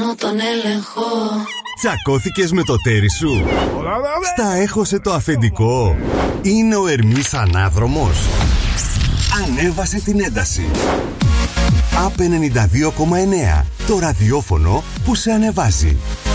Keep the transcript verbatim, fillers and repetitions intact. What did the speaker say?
χάνω τον έλεγχο. Τσακώθηκες με το τέρι σου? Στα έχωσε το αφεντικό? Είναι ο Ερμής ανάδρομος? Ανέβασε την ένταση. Απ' ενενήντα δύο κόμμα εννέα, το ραδιόφωνο που σε ανεβάζει.